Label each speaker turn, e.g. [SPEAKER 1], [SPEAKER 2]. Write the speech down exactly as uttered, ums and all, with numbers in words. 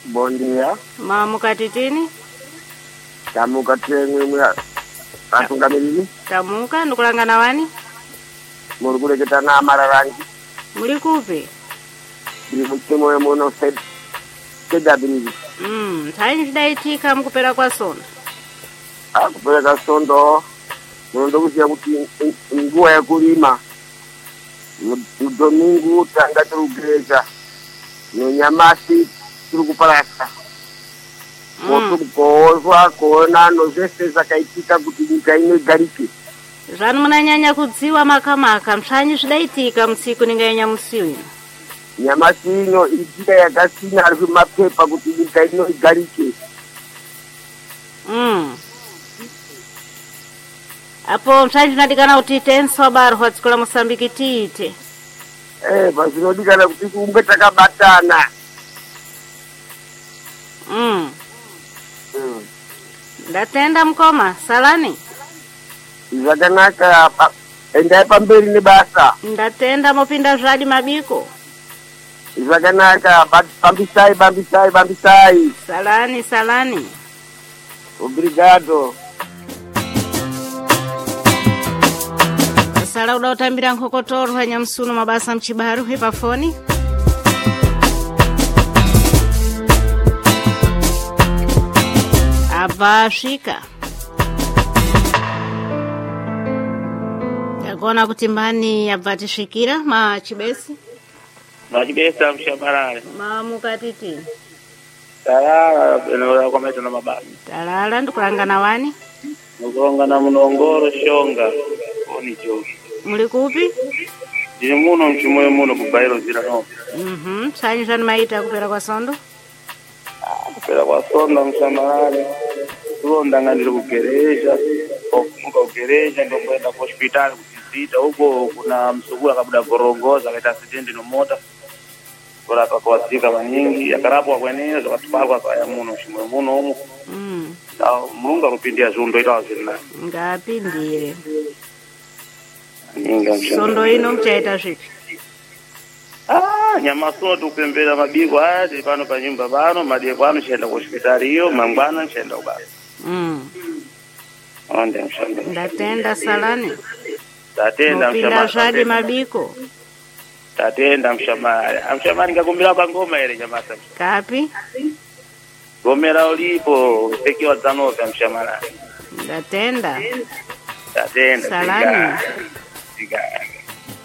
[SPEAKER 1] Bom dia.
[SPEAKER 2] Maamuka titini?
[SPEAKER 1] Tamuka tena atunga milini.
[SPEAKER 2] Tamuka ndukulangana wani?
[SPEAKER 1] Muri kureketa na Mararangi.
[SPEAKER 2] Muri kupi?
[SPEAKER 1] Ndi mutemo ya mono said. Keda bingi.
[SPEAKER 2] Mm, thaini tidaitika mukupera kwa sondo.
[SPEAKER 1] Ah, kupera kwa sondo. Mundo kusia kuti nguwa ya kulima. Domingo tanga turugeja. No nyamasi turukupalasa. Moto kukozwa kuona nozese zakaitika kuti nyika ino igarike.
[SPEAKER 2] Zvanu munanyanya kudziwa makamaka mtsvanyi zvidaitika mutsiku ninganya musiwi.
[SPEAKER 1] Nyamasi ino itika yakasina ari mapepa kuti nyika ino igarike.
[SPEAKER 2] Mm. Apo mtsvanyi zvinadikana kuti tenso barwa dziko Mosambiki tiite.
[SPEAKER 1] Eh, bazvinodikana kuti kunge takabatana.
[SPEAKER 2] Mm.
[SPEAKER 1] Mm.
[SPEAKER 2] Ndatenda mkoma, salani?
[SPEAKER 1] Zvakanaka endai pamberi nebasa.
[SPEAKER 2] Ndatenda mopinda zvadi mabiko.
[SPEAKER 1] Zvakanaka bambisai bambisai bambisai.
[SPEAKER 2] Salani salani.
[SPEAKER 1] Obrigado.
[SPEAKER 2] Sala uda utambira nkokotoro hanyamsuno mabasa mchibaru hepa foni. Abashika. Yakona kuti mbani yabatishikira machibesi?
[SPEAKER 3] Machibesi amshabarale.
[SPEAKER 2] Maamuka titi.
[SPEAKER 3] Talala enola kometa na mabasi.
[SPEAKER 2] Talala ndukulangana wani?
[SPEAKER 3] Nukulangana munongoro shonga. Oni jogi.
[SPEAKER 2] Muli kupi?
[SPEAKER 3] Ndiri muno mchimoyo muno kubairo zira no.
[SPEAKER 2] Mhm, sanyi zani maita kupera kwa sondo?
[SPEAKER 3] Kupera kwa sondo mshabarale. Tulonda ngandiri kugereja. Kumuka kugereja ndo kwenda kwa hospitali kuzita huko kuna msugula kabuda gorongoza kaita accident no mota. Bora pakwazika manyingi yakarapo kwenene zakatupakwa kwa muno mshimoyo muno huko.
[SPEAKER 2] Mm.
[SPEAKER 3] Sawa munga kupindia zundo itawa zina.
[SPEAKER 2] Ngapindire.
[SPEAKER 3] Ninga mshimoyo.
[SPEAKER 2] Sondo ino mchaita zvipi?
[SPEAKER 3] Ah, nyama soto kupembera mabiko haya pano pa nyumba pano madie kwano chenda ku hospitali hiyo mangwana chenda ubaba.
[SPEAKER 2] Mm.
[SPEAKER 3] Onde mshamba.
[SPEAKER 2] Ndatenda salani.
[SPEAKER 3] Tatenda mshamba.
[SPEAKER 2] Pinda zvadi mabiko.
[SPEAKER 3] Tatenda mshamba. Mshamba ngakumbira pa ngoma ile nyama sasa.
[SPEAKER 2] Kapi?
[SPEAKER 3] Gomera ulipo sekiwa zanoka mshamba.
[SPEAKER 2] Ndatenda.
[SPEAKER 3] Tatenda.
[SPEAKER 2] Salani.
[SPEAKER 3] Siga.